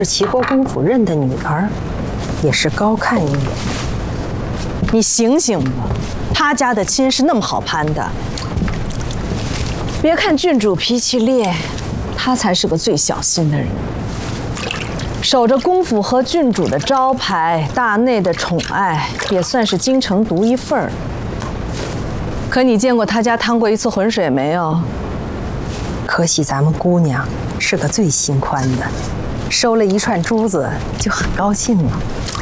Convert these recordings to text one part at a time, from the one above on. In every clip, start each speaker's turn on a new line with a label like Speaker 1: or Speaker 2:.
Speaker 1: 齐国公府认的女儿，也是高看一眼。
Speaker 2: 你醒醒吧，他家的亲是那么好攀的。别看郡主脾气烈，他才是个最小心的人，守着公府和郡主的招牌，大内的宠爱，也算是京城独一份儿。可你见过他家趟过一次浑水没有？
Speaker 1: 可惜咱们姑娘是个最心宽的，收了一串珠子就很高兴了。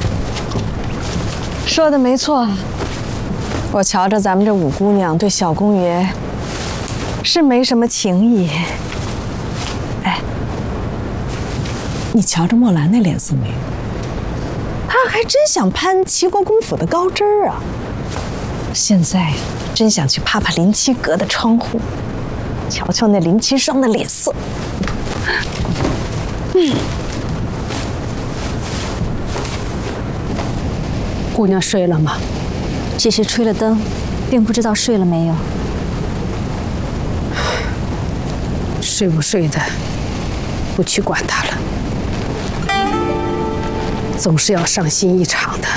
Speaker 2: 说的没错，我瞧着咱们这五姑娘对小公爷是没什么情意。哎，你瞧着墨兰那脸色没有？她还真想攀齐国公府的高枝儿啊！现在真想去趴趴林七阁的窗户，瞧瞧那林七霜的脸色。
Speaker 3: 姑娘睡了吗？
Speaker 4: 只是吹了灯，并不知道睡了没有。
Speaker 3: 睡不睡的，不去管她了。总是要上心一场的，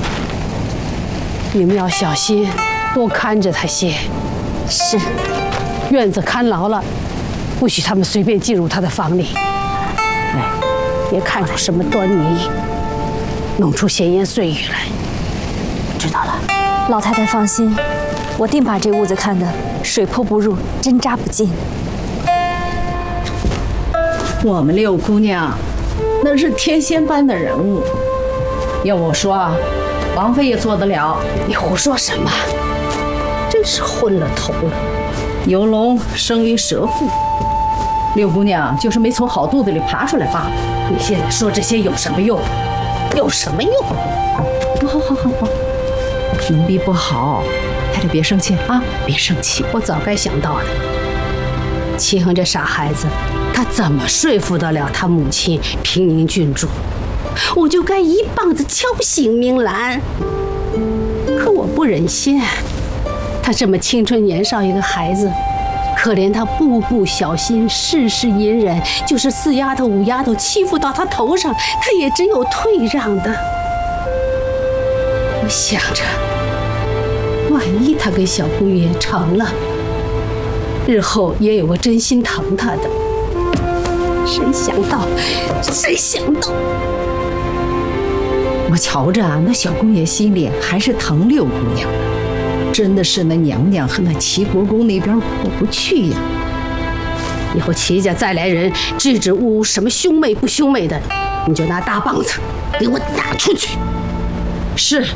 Speaker 3: 你们要小心，多看着她些。
Speaker 4: 是。
Speaker 3: 院子看牢了，不许他们随便进入她的房里。哎，别看出什么端倪，弄出闲言碎语来。知道了，
Speaker 4: 老太太放心，我定把这屋子看得水泼不入，针扎不进。
Speaker 5: 我们六姑娘那是天仙般的人物，要我说啊，王妃也做得了。
Speaker 3: 你胡说什么？真是昏了头了。
Speaker 5: 游龙生于蛇腹，六姑娘就是没从好肚子里爬出来罢了。
Speaker 3: 你现在说这些有什么用？有什么用？
Speaker 5: 好，奴婢不好，太太别生气啊，别生气。
Speaker 3: 我早该想到的。齐衡这傻孩子，他怎么说服得了他母亲平宁郡主？我就该一棒子敲醒明兰。可我不忍心，他这么青春年少一个孩子，可怜他步步小心，事事隐忍，就是四丫头五丫头欺负到他头上，他也只有退让的。我想着，万一他跟小公爷成了，日后也有个真心疼他的。谁想到？
Speaker 5: 我瞧着啊，那小公爷心里还是疼六姑娘的，真的是那娘娘和那齐国公那边过不去呀。
Speaker 3: 以后齐家再来人支支吾吾什么兄妹不兄妹的，你就拿大棒子给我打出去。
Speaker 5: 是。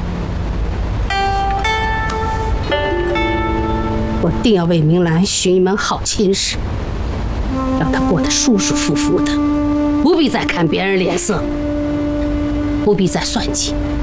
Speaker 3: 我定要为明兰寻一门好亲事，让她过得舒舒服服的，不必再看别人脸色，不必再算计。